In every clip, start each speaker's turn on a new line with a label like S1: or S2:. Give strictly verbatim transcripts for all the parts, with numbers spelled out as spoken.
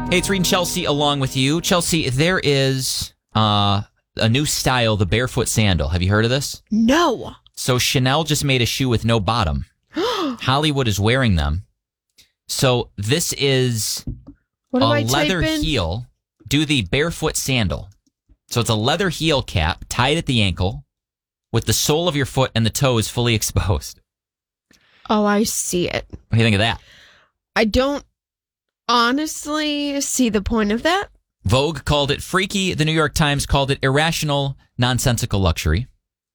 S1: Hey, it's Reed and Chelsea along with you. Chelsea, there is uh, a new style, the barefoot sandal. Have you heard of this?
S2: No.
S1: So Chanel just made a shoe with no bottom. Hollywood is wearing them. So this is
S2: what do
S1: a
S2: I
S1: leather
S2: type in?
S1: heel. Do the barefoot sandal. So it's a leather heel cap tied at the ankle with the sole of your foot and the toes fully exposed.
S2: Oh, I see it.
S1: What do you think of that?
S2: I don't honestly see the point of that.
S1: Vogue called it freaky. The New York Times called it irrational, nonsensical luxury.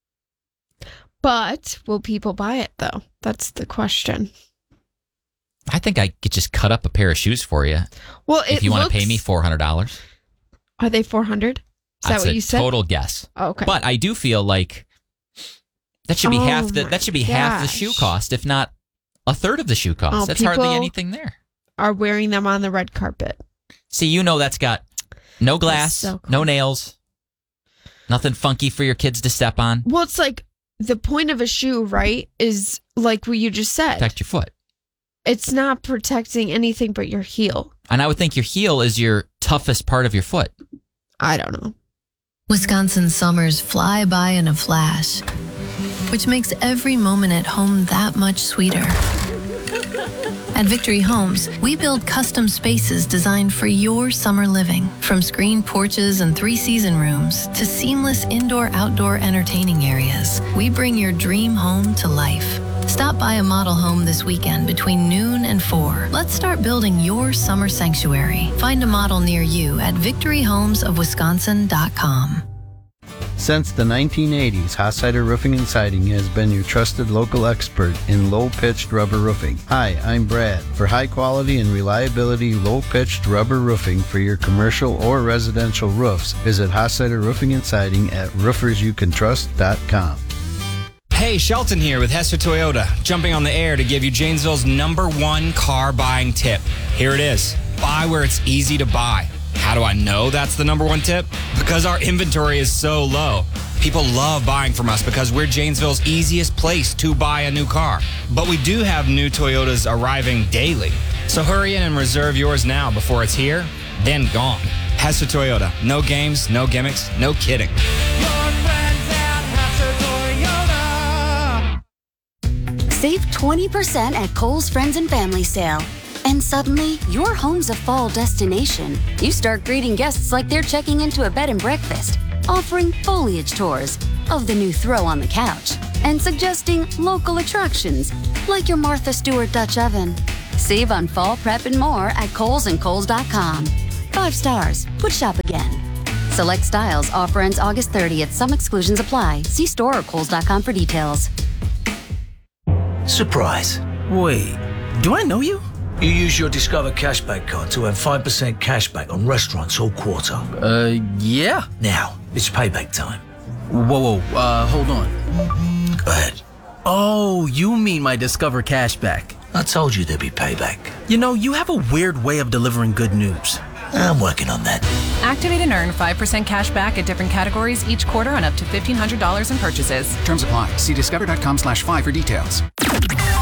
S2: But will people buy it, though? That's the question.
S1: I think I could just cut up a pair of shoes for you.
S2: Well,
S1: if
S2: it
S1: you want
S2: looks...
S1: to pay me four hundred dollars.
S2: Are they four hundred dollars? Is
S1: That's
S2: that what
S1: a
S2: you said?
S1: Total guess.
S2: Oh, okay.
S1: But I do feel like that should be
S2: oh
S1: half the that should be half the shoe cost, if not a third of the shoe cost.
S2: Oh,
S1: that's hardly anything there.
S2: Are wearing them on the red carpet.
S1: See, you know that's got no glass,
S2: so cool.
S1: no nails, nothing funky for your kids to step on.
S2: Well, it's like the point of a shoe, right, is like what you just said.
S1: Protect your foot.
S2: It's not protecting anything but your heel.
S1: And I would think your heel is your toughest part of your foot.
S2: I don't know.
S3: Wisconsin summers fly by in a flash, which makes every moment at home that much sweeter. At Victory Homes, we build custom spaces designed for your summer living. From screened porches and three-season rooms to seamless indoor-outdoor entertaining areas, we bring your dream home to life. Stop by a model home this weekend between noon and four. Let's start building your summer sanctuary. Find a model near you at victory homes of wisconsin dot com.
S4: Since the nineteen eighties, Hossider Roofing and Siding has been your trusted local expert in low-pitched rubber roofing. Hi, I'm Brad. For high quality and reliability low-pitched rubber roofing for your commercial or residential roofs, visit Hossider Roofing and Siding at roofers you can trust dot com.
S5: Hey, Shelton here with Hester Toyota, jumping on the air to give you Janesville's number one car buying tip. Here it is. Buy where it's easy to buy. How do I know that's the number one tip? Because our inventory is so low. People love buying from us because we're Janesville's easiest place to buy a new car. But we do have new Toyotas arriving daily. So hurry in and reserve yours now before it's here, then gone. Hester Toyota. No games, no gimmicks, no kidding.
S6: Save twenty percent at Kohl's Friends and Family Sale. And suddenly, your home's a fall destination. You start greeting guests like they're checking into a bed and breakfast, offering foliage tours of the new throw on the couch, and suggesting local attractions like your Martha Stewart Dutch oven. Save on fall prep and more at Kohl's and Kohl's dot com. Five stars. Would shop again. Select styles. Offer ends August thirtieth. Some exclusions apply. See store or Kohl's dot com for details.
S7: Surprise.
S8: Wait, do I know you?
S7: You use your Discover Cashback card to earn five percent cashback on restaurants all quarter.
S8: Uh, yeah.
S7: Now, it's payback time.
S8: Whoa, whoa, uh, hold on.
S7: Go ahead.
S8: Oh, you mean my Discover Cashback.
S7: I told you there'd be payback.
S8: You know, you have a weird way of delivering good news.
S7: I'm working on that.
S9: Activate and earn five percent cash back at different categories each quarter on up to fifteen hundred dollars in purchases.
S10: Terms apply. See discover dot com slash five for details.